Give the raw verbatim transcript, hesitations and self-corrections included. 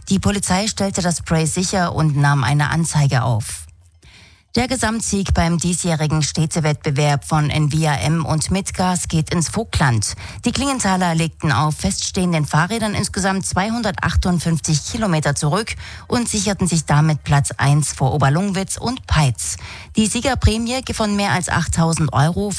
Die Polizei stellte das Spray sicher und nahm eine Anzeige auf. Der Gesamtsieg beim diesjährigen Städtewettbewerb von Envia M und Mitgas geht ins Vogtland. Die Klingenthaler legten auf feststehenden Fahrrädern insgesamt zweihundertachtundfünfzig Kilometer zurück und sicherten sich damit Platz eins vor Oberlungwitz und Peitz. Die Siegerprämie von mehr als achttausend Euro